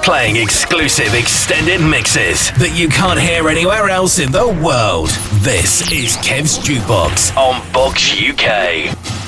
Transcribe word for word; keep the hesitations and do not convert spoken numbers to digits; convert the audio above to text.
playing exclusive extended mixes that you can't hear anywhere else in the world. This is Kev's Jukebox on Box U K.